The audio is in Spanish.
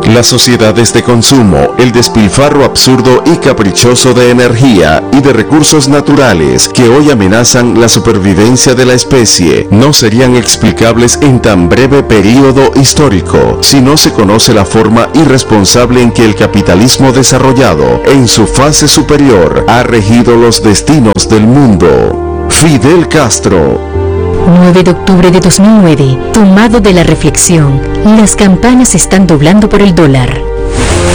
Las sociedades de consumo, el despilfarro absurdo y caprichoso de energía y de recursos naturales que hoy amenazan la supervivencia de la especie no serían explicables en tan breve periodo histórico si no se conoce la forma irresponsable en que el capitalismo desarrollado en su fase superior ha regido los destinos del mundo. Fidel Castro. 9 de octubre de 2009, tomado de la reflexión, las campanas están doblando por el dólar.